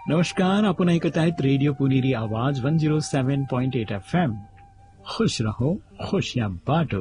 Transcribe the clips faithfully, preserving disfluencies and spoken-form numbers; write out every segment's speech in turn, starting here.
नमस्कार, आपण ऐकत आहेत रेडिओ पुनेरी आवाज वन झिरो सेवन पॉइंट एट एफ एम. खुश रहो, खुशियां बांटो.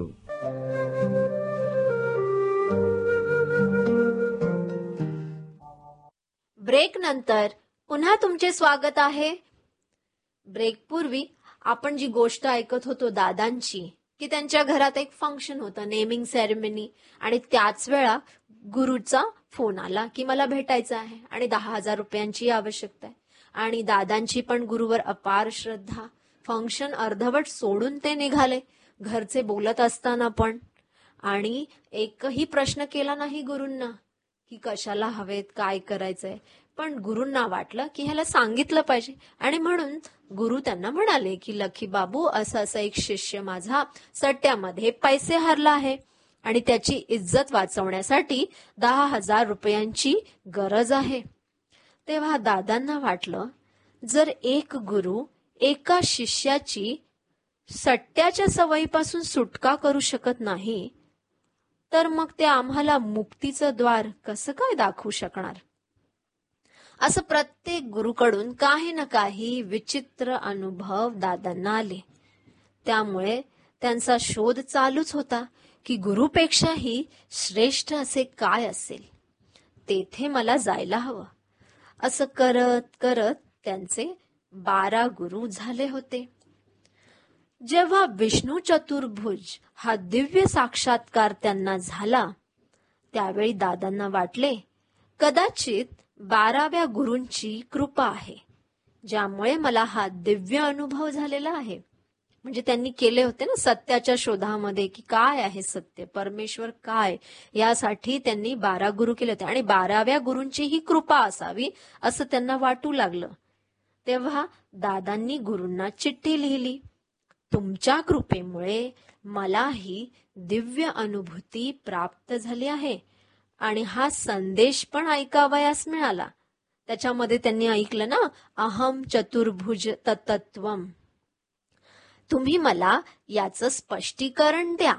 ब्रेक नंतर पुन्हा तुमचे स्वागत आहे. ब्रेक पूर्वी आपण जी गोष्ट ऐकत होतो दादांची, की त्यांच्या घरात एक फंक्शन होतं, नेमिंग सेरेमनी, आणि त्याच वेळा गुरुचा फोन आला की मला भेटायचं आहे आणि दहा हजार रुपयांची आवश्यकता आहे. आणि दादांची पण गुरुवर अपार श्रद्धा. फंक्शन अर्धवट सोडून ते निघाले घरचे बोलत असताना पण, आणि एकही प्रश्न केला नाही गुरूंना की कशाला हवेत, काय करायचंय. पण गुरूंना वाटलं की ह्याला सांगितलं पाहिजे, आणि म्हणून गुरु त्यांना म्हणाले की लखी बाबू, असं असं एक शिष्य माझा सट्ट्यामध्ये पैसे हरला आहे आणि त्याची इज्जत वाचवण्यासाठी दहा हजार रुपयांची गरज आहे. तेव्हा दादांना वाटलं, जर एक गुरु एका शिष्याची सट्ट्याच्या सवयीपासून सुटका करू शकत नाही, तर मग ते आम्हाला मुक्तीचं द्वार कसं काय दाखवू शकणार. असं प्रत्येक गुरुकडून काही ना काही विचित्र अनुभव दादांना आले. त्यामुळे त्यांचा शोध चालूच होता की गुरुपेक्षाही श्रेष्ठ असे काय असेल, तेथे मला जायला हवं. असं करत करत त्यांचे बारा गुरु झाले होते. जेव्हा विष्णू चतुर्भुज हा दिव्य साक्षात्कार त्यांना झाला, त्यावेळी दादांना वाटले, कदाचित बाराव्या गुरूंची कृपा आहे, ज्यामुळे मला हा दिव्य अनुभव झालेला आहे. म्हणजे त्यांनी केले होते ना सत्याच्या शोधामध्ये, की काय आहे सत्य, परमेश्वर काय, यासाठी त्यांनी बारा गुरु केले होते आणि बाराव्या गुरूंची ही कृपा असावी असं त्यांना वाटू लागलं. तेव्हा दादांनी गुरूंना चिठ्ठी लिहिली, तुमच्या कृपेमुळे मला ही दिव्य अनुभूती प्राप्त झाली आहे आणि हा संदेश पण ऐकावयास मिळाला. त्याच्यामध्ये त्यांनी ऐकलं ना, अहम चतुर्भुज तत्त्वम. तुम्ही मला याचं स्पष्टीकरण द्या.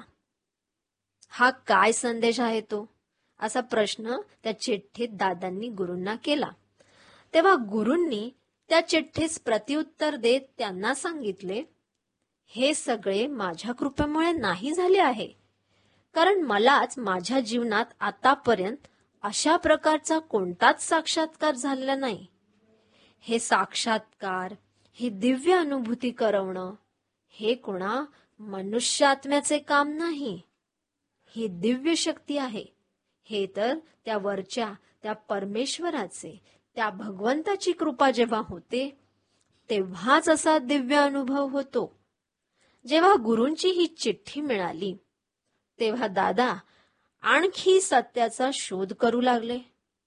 हा काय संदेश आहे तो, असा प्रश्न त्या चिठ्ठीत दादांनी गुरूंना केला. तेव्हा गुरूंनी त्या चिठ्ठीस प्रत्युत्तर देत त्यांना सांगितले, हे सगळे माझ्या कृपेमुळे नाही झाले आहे, कारण मलाच माझ्या जीवनात आतापर्यंत अशा प्रकारचा कोणताच साक्षात्कार झालेला नाही. हे साक्षात्कार, ही दिव्य अनुभूती करवणं, हे कोणा मनुष्यात्म्याचे काम नाही. ही दिव्य शक्ती आहे. हे तर त्या वरच्या त्या परमेश्वराचे, त्या भगवंताची कृपा जेव्हा होते तेव्हाच असा दिव्य अनुभव होतो. जेव्हा गुरूंची ही चिठ्ठी मिळाली तेव्हा दादा आणखी सत्याचा शोध करू लागले.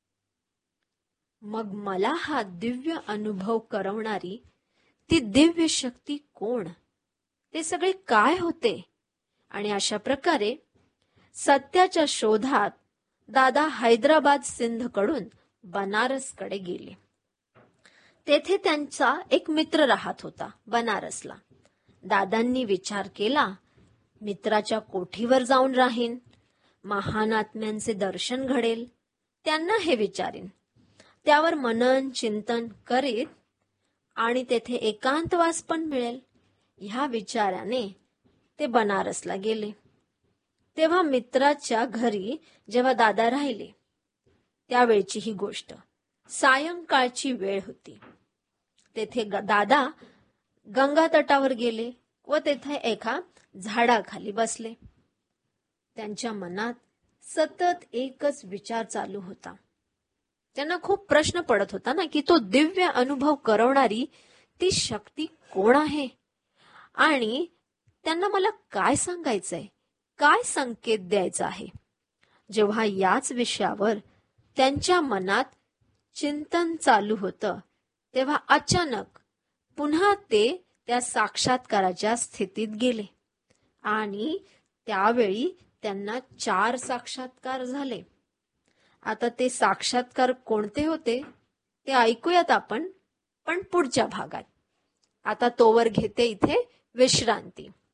मग मला हा दिव्य अनुभव करवणारी ती दिव्य शक्ती कोण, ते सगळे काय होते, आणि अशा प्रकारे सत्याच्या शोधात दादा हैदराबाद सिंध कडून बनारसकडे गेले. तेथे त्यांचा एक मित्र राहत होता बनारसला. दादांनी विचार केला, मित्राच्या कोठीवर जाऊन राहीन, महान आत्म्यांचे दर्शन घडेल, त्यांना हे विचारीन, त्यावर मनन चिंतन करीत आणि तेथे एकांतवास पण मिळेल. ह्या विचाराने ते बनारसला गेले. तेव्हा मित्राच्या घरी जेव्हा दादा राहिले त्यावेळची ही गोष्ट, सायंकाळची वेळ होती. तेथे दादा गंगा तटावर गेले व तेथे एका झाडाखाली बसले. त्यांच्या मनात सतत एकच विचार चालू होता. त्यांना खूप प्रश्न पडत होता ना, की तो दिव्य अनुभव करवणारी ती शक्ती कोण आहे, आणि त्यांना मला काय सांगायचंय, काय संकेत द्यायचा आहे. जेव्हा याच विषयावर त्यांच्या मनात चिंतन चालू होतं तेव्हा अचानक पुन्हा ते त्या साक्षात्काराच्या स्थितीत गेले आणि त्यावेळी त्यांना चार साक्षात्कार झाले. आता ते साक्षात्कार कोणते होते ते ऐकूयात आपण, पण पुढच्या भागात. आता तोवर घेते इथे विश्रांती.